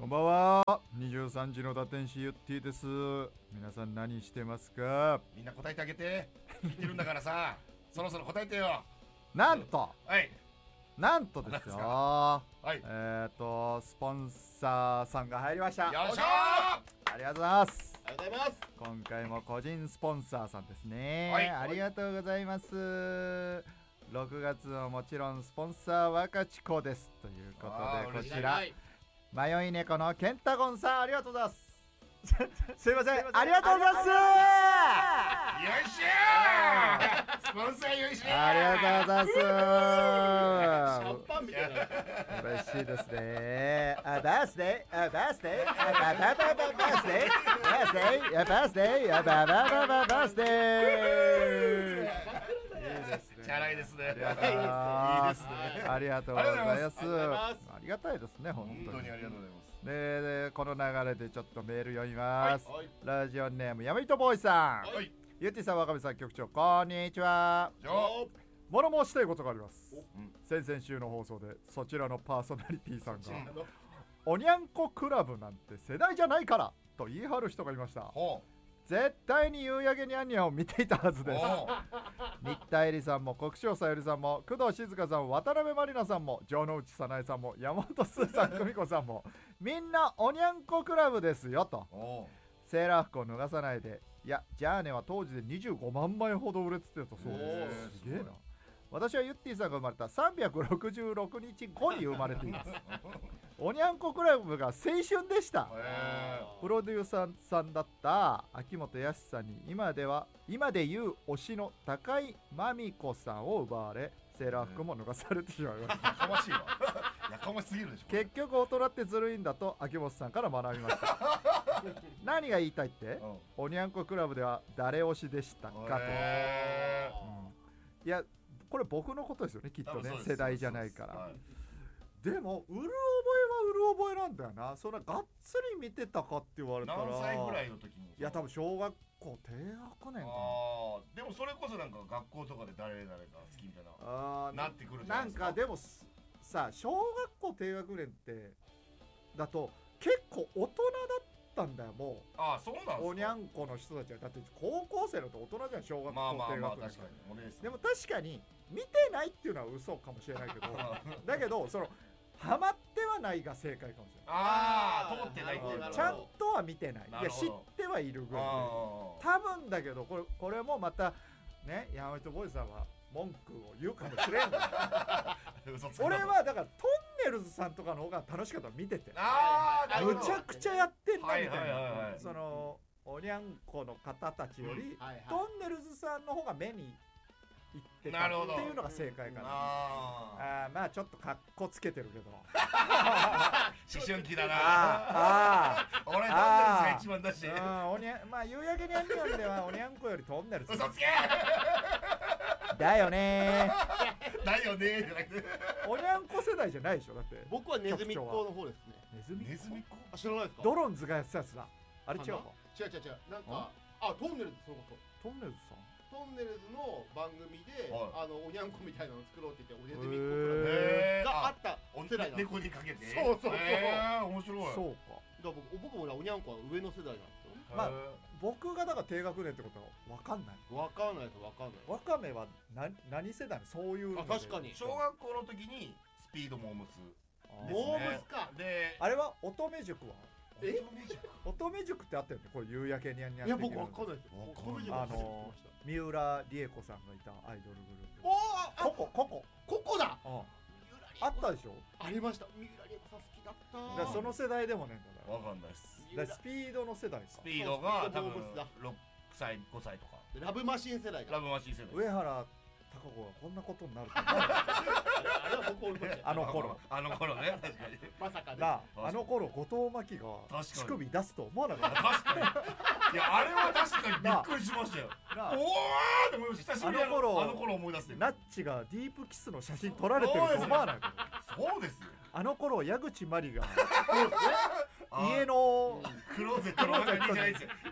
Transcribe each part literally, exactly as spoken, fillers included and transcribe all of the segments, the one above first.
こんばんは。にじゅうさんじの打天使ゆってぃです。皆さん何してますか？ みんな答えてあげて。聞いてるんだからさそろそろ答えてよ。 なんとはいなんとですよ、 はい、 えっとスポンサーさんが入りました。 よっしゃー、 ありがとうございます。 ありがとうございます。 今回も個人スポンサーさんですね、 はい、 ありがとうございます。ろくがつはもちろんスポンサー若智子ですということで、こちら迷い猫のケンタゴンさん、ありがとうございます。すいません、ありがとうございます。 よいしょースポンサーよいしょー、 ありがとうございます。 シャンパンみたいな。 嬉しいですね。あ、バースデー、あ、バースデー、あ、バババババースデー、バースデー、あ、バースデー、あ、バババババースデー。 チャラいですね。 ありがとうございます。 いいですね。 ありがとうございます。 ありがとうございます。 ありがたいですね、本当に。 本当にありがとうございます。 で、でこの流れでちょっとメール読みます。 はい、 ラジオネームやめいとボーイさん。はい、ゆってぃさん、若部さん、局長、こんにちは。物申したいことがあります。先々週の放送でそちらのパーソナリティさんがおにゃんこクラブなんて世代じゃないからと言い張る人がいました。絶対に夕焼けにゃんにゃんを見ていたはずです。新田絵里さんも国生さゆりさんも工藤静香さんも渡辺満里奈さんも城之内早苗さんも山本すーさん久美子さんもみんなおにゃんこクラブですよと。セーラー服を脱がさないで、いやジャーネは当時でにじゅうごまんまいほど売れてたそうです。すげえな。私はユッティさんが生まれたさんびゃくろくじゅうろくにちごに生まれています。おにゃんこクラブが青春でした。プロデューサーさんだった秋元康さんに今では今で言う推しの高井真美子さんを奪われ、セーラー服も脱がされてしまいました。 やかましいわ。やかましすぎるでしょ。 結局大人ってずるいんだと秋元さんから学びました。何が言いたいって、うん、おにゃんこクラブでは誰推しでしたかと、うん、いやこれ僕のことですよね、きっとね、世代じゃないから。はい、でもうる覚えはうる覚えなんだよな。そんながっつり見てたかって言われたら何歳ぐらいの時に。 いや多分小学校低学年かな。 あでもそれこそなんか学校とかで誰々が好きみたいなあなってくるじゃないですか。 なんかでもさ、小学校低学年ってだと結構大人だったんだよもう。 ああそうなんですか。 おにゃんこの人たちはだって高校生だと大人じゃん、小学校低学年。まあまあまあ確かに。でも確かに見てないっていうのは嘘かもしれないけどだけどそのハマってはないが正解かもしれない。 ああ通ってないっていう。 ちゃんとは見てない。いや知ってはいるぐらい。多分だけどこれこれもまたね、山本ボーイさんは文句を言うかもしれんが俺はだからトンネルズさんとかの方が楽しかった、見てて。ああむちゃくちゃやってんだみたいな。そのおにゃんこの方たちよりトンネルズさんの方が目に言ってたっていうのが正解かな。ああまあちょっとかっこつけてるけど思春期だな。 ああ俺トンネルズが一番だし、 おにゃまあ夕焼けにゃんにゃんではおにゃんこよりトンネルズ。 嘘つけだよねーだよねーじゃなくておにゃんこ世代じゃないでしょ。だって僕はネズミっ子の方ですね。 ネズミネズミっ子。 あ知らないですか。 ドロンズがやってたやつだ。あれ違うか。 違う違う違う。なんかあトンネルズ、それこそトンネルズさんトンネルズの番組で、はい、あのおにゃんこみたいなのを作ろうって言っておネズミっ子があった世代なんです。 猫にかけて。 そうそうそう。 えー、面白い。 そうか。 だから僕僕もねおにゃんこは上の世代なんですよ。 まあ僕がだから低学年ってことは分かんない。 分かんないです分かんない。 ワカメは何何世代？そういうので。 あ確かに。 小学校の時にスピードモームス。 モームスか。 であれは乙女塾は？ え乙女塾ってあったよね。これ夕焼けにゃんにゃん。 いや僕わかんないですよ。 あの三浦理恵子さんがいたアイドルグループ。 おおココココココだ。 あったでしょ。 ありました。三浦理恵子さん好きだった。 だその世代でもね。 わかんないです。 スピードの世代か。 スピードが多分ろくさいごさいとか。 ラブマシン世代。 ラブマシン世代。 上原貴子がこんなことになるとあの頃あの頃ね確かにまさかね。 あの頃後藤真希が乳首出すと思わなかった。 確かに。いやあれは確かにびっくりしましたよ。おおーって思いました。久しぶりにあの頃思い出して。 ナッチがディープキスの写真撮られてると思わないから。そうですよ。 あの頃矢口真里が家のクローゼットの中にじゃないですよ。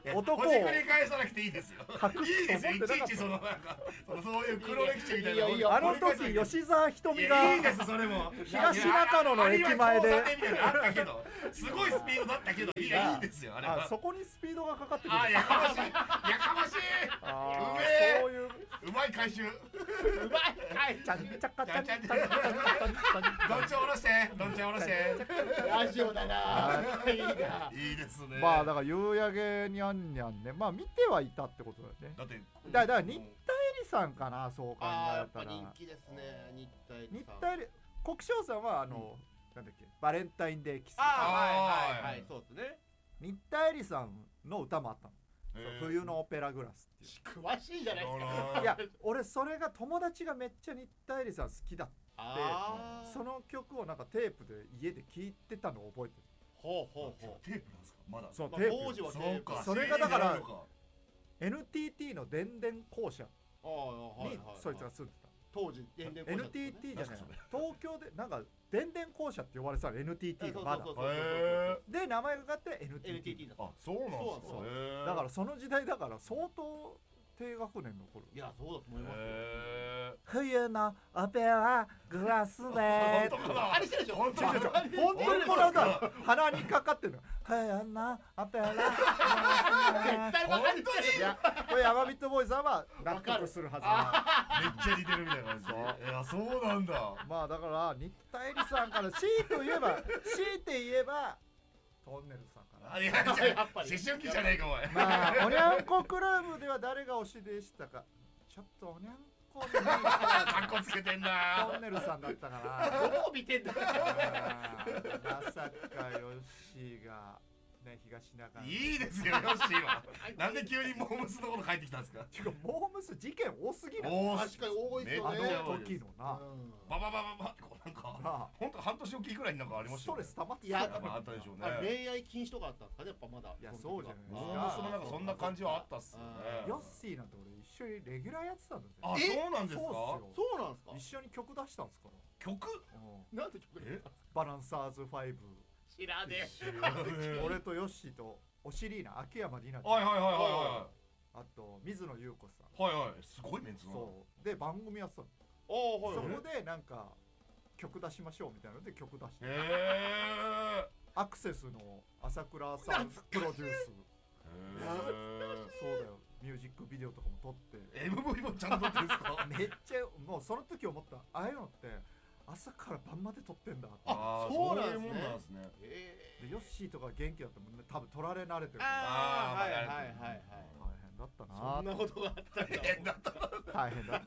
男をほじくり返さなくていいですよ。いいですよ。いちいちそのなんかそのそういう黒歴史みたいな。 あの時吉沢ひとみがいいですそれも。 東中野の駅前であったけど、すごいスピードだったけど、いやいいですよあれは。 そこにスピードがかかってくる。 あやかましい。やかましい。うめえ。そういううまい回収。うまい回収。ちゃんちゃかちゃんちゃんちゃんちゃん。どんちょ下ろして。どんちょ下ろして。 ラジオだな。 いいですね。 まあだから夕焼けにゃんにゃんね、まあ見てはいたってことだよね。 だってだから新田恵里さんかな、そう考えたら。 人気ですね、新田恵里さん。 新田恵里、国生さんはあのなんだっけ、バレンタインデーキス。 あはいはいはい、そうですね。 新田恵里さんの歌もあったの。冬のオペラグラスっていう。 詳しいじゃないですか。 いや俺それが友達がめっちゃ新田恵里さん好きだって、その曲をなんかテープで家で聴いてたのを覚えてる。 ほうほうほう。 テープなんですかまだ。 そうテープ。 当時はテープ。 それがだから エヌティーティー の電電公社にそいつが住んでた。 当時電電公社エヌティーティー じゃない、東京でなんか電電公社って呼ばれてたの エヌティーティー がまだで名前がかかって エヌティーティー だった。 あそうなんですか。 だからその時代だから相当低学年の頃。 いやそうだと思いますよ。 冬のオペラグラスであれしてるでしょ。 本当に本当にこれだ鼻にかかってるの。冬のオペラグラスで絶対分かる。 いやこれ山人ボーイさんは納得するはずな。 めっちゃ似てるみたいな感じで。いやそうなんだ。 まあだから新田恵里さんから強いて言えば強いて言えばトンネルズさんかな。 いややっぱり思春期じゃねえかお前。 まあおにゃんこクラブでは誰が推しでしたか。ちょっとおにゃんこにカッコつけてんな。 トンネルさんだったかな。 どこ見てんだ。 まさかヨッシーがね東中野。 いいですよヨッシーは。なんで急にモームスのこと帰ってきたんですか。 てかモームス事件多すぎる。 確かに多いですよね。 あの時のな。 バババババなんか本当半年おきぐらいになんかありましたよね。 ストレス溜まってた。 あったでしょうね。 恋愛禁止とかあったんですかねやっぱまだ。 いやそうじゃないですか。 モームスもなんかそんな感じはあったっすよね。 ヨッシーなんて俺一緒にレギュラーやってたんだぜ。 あそうなんですか。 そうなんですか。 一緒に曲出したんですから。 曲？ なんて曲？ バランサーズファイブ。 知らねえ。俺とヨッシーとおしりーな秋山里奈。 はいはいはいはいはい。 あと水野優子さん。 はいはい。すごいメンツな。 そうで番組やってたの。そこでなんか曲出しましょうみたいなので曲出して。アクセスの朝倉さんプロデュース。そうだよ。ミュージックビデオとかも撮って。 エムブイ もちゃんと撮ってるんですか。 めっちゃもうその時思った。ああいうのって朝から晩まで撮ってんだ。 あそうなんですね。 でヨッシーとか元気だったもんね。多分撮られ慣れてる。 ああはいはいはいはい。 だったな。 そんなことがあったんだ。 大変だった。 大変だった。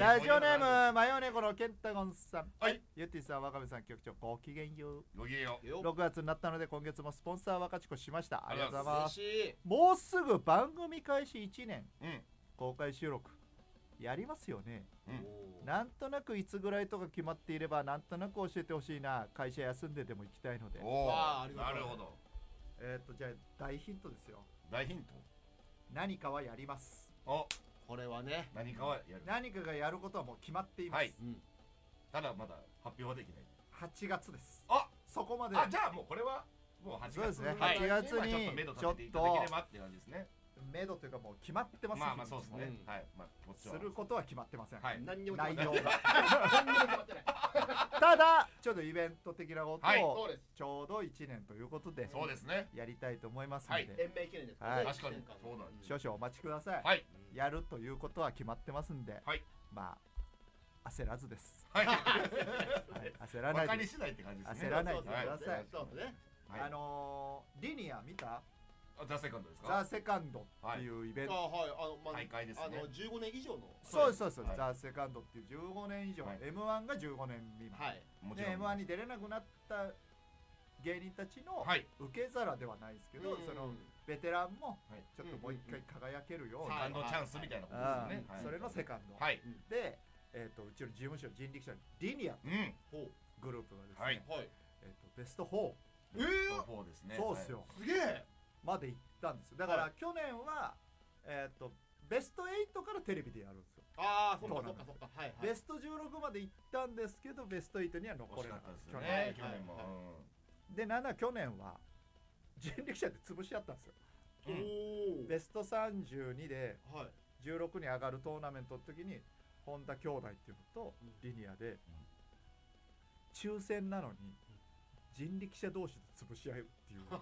ラジオネームマヨネコのケンタゴンさん。 はい。 ゆってぃさん、若部さん、局長ごきげんよう。 ごきげんよう。 ろくがつになったので今月もスポンサー若ちこしました。ありがとうございます。 嬉しい。 もうすぐ番組開始いちねん。 うん。 公開収録やりますよね。 うん。 なんとなくいつぐらいとか決まっていればなんとなく教えてほしいな。会社休んででも行きたいので。 おお。なるほど。 えっとじゃあ大ヒントですよ。 大ヒント。 何かはやります。 お、 これはね。 何かはやる。 何かがやることはもう決まっています。 はい。ただまだ発表はできない。 はちがつです。 あ、 そこまで。 あ、じゃあもうこれはもうはちがつ。 そうですね。はちがつにちょっと目処立てていただければって感じですね。 目処というかもう決まってます。 まあまあそうですね。はい。まあすることは決まってません。 はい。 何にも内容が。 何にも決まってない。 ただちょっとイベント的なことはいをちょうどいちねんということで、 そうですね。 やりたいと思いますので、 延命記念ですはい。 確かにそうなんです。 少々お待ちください。 はい。 やるということは決まってますんで、 はい。 まあ焦らずです。 はい。 焦らないで。 バカにしないって感じですね。 焦らないでください。 そうね。 あのリニア見た？ ザ・セカンドですか？ ザ・セカンドっていうイベント。 あ、はい。あの、まあ、 大会ですね。 あのじゅうごねん以上の。 そうですそうです。ザ・セカンドっていうじゅうごねん以上、エムワン がじゅうごねん未満。 はい。 で エムワン に出れなくなった芸人たちの受け皿ではないですけど、そのベテランもちょっともう一回輝けるようなセカンドチャンスみたいなことですね。 それのセカンド。 はい。 で、えっとうちの事務所人力車リニアグループがですね、えっとベストフォー。 ベストフォーですね。 そうっすよ。 すげえ。 まで行ったんですよ。だから去年はえっとベストエイトからテレビでやるんですよ。 ああ、そっかそっかそっか。はい。 ベストじゅうろくまで行ったんですけど、ベストエイトには残れなかったですよね。去年も。 で、なんだ去年は人力車で潰し合ったんですよ。 ベストさんじゅうにでじゅうろくに上がるトーナメントの時に本田兄弟っていうのとリニアで抽選なのに人力車同士で潰し合うっていう